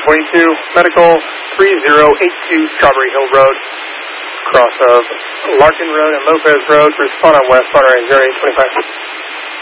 22, medical 3082 Strawberry Hill Road, cross of Larkin Road and Lopez Road, respond on west, on range 0825.